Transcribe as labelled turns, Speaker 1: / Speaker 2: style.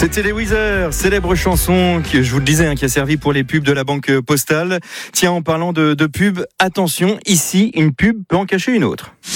Speaker 1: C'était les Weezer, célèbre chanson que je vous le disais, qui a servi pour les pubs de la Banque Postale. Tiens, en parlant de pub, attention, ici, une pub peut en cacher une autre.